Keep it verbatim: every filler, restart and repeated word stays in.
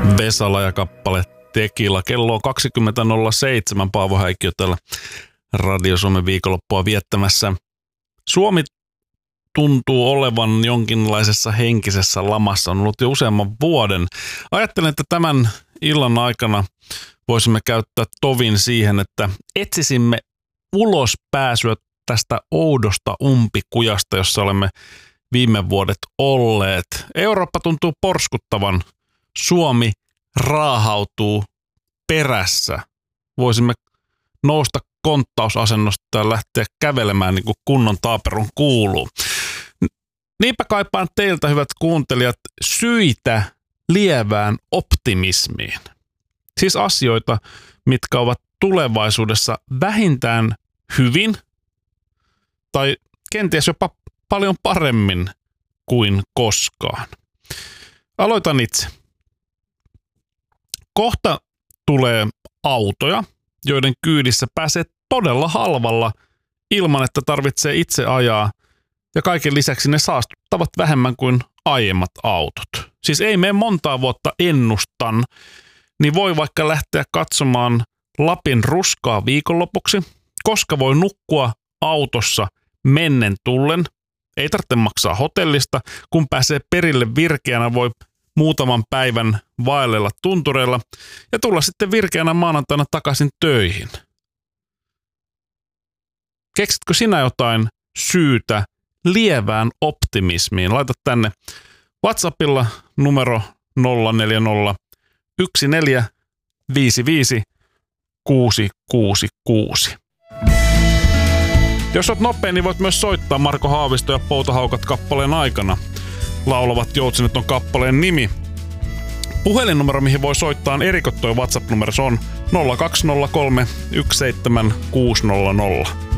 Vesala ja kappale Tekila. Kello on kaksikymmentä nolla seitsemän. Paavo Häikkiö täällä Radio Suomen viikonloppua viettämässä. Suomi tuntuu olevan jonkinlaisessa henkisessä lamassa. On ollut jo useamman vuoden. Ajattelen, että tämän illan aikana voisimme käyttää tovin siihen, että etsisimme ulos pääsyä tästä oudosta umpikujasta, jossa olemme viime vuodet olleet. Eurooppa tuntuu porskuttavan. Suomi raahautuu perässä. Voisimme nousta konttausasennosta ja lähteä kävelemään niin kuin kunnon taaperun kuuluu. Niinpä kaipaan teiltä, hyvät kuuntelijat, syitä lievään optimismiin. Siis asioita, mitkä ovat tulevaisuudessa vähintään hyvin tai kenties jopa paljon paremmin kuin koskaan. Aloitan itse. Kohta tulee autoja, joiden kyydissä pääsee todella halvalla ilman, että tarvitsee itse ajaa. Ja kaiken lisäksi ne saastuttavat vähemmän kuin aiemmat autot. Siis ei mene montaa vuotta ennustan, niin voi vaikka lähteä katsomaan Lapin ruskaa viikonlopuksi, koska voi nukkua autossa mennen tullen. Ei tarvitse maksaa hotellista, kun pääsee perille virkeänä, voi muutaman päivän vaellella tuntureilla ja tulla sitten virkeänä maanantaina takaisin töihin. Keksitkö sinä jotain syytä lievään optimismiin? Laita tänne WhatsAppilla numero nolla neljä nolla yksi neljä viisi viisi kuusi kuusi kuusi. Jos olet nopea, niin voit myös soittaa Marko Haavisto ja Poutahaukat kappaleen aikana. Laulavat joutsenet on kappaleen nimi. Puhelinnumero, mihin voi soittaa, on erikottoi WhatsApp-numero. Se on nolla kaksi nolla kolme yksi seitsemän kuusi nolla nolla.